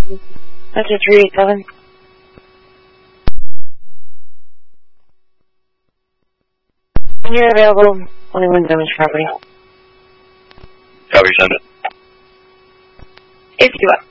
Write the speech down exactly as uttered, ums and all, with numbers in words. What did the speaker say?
That's a three eight seven. When you're available, only one damage property. Copy, send it. If you up.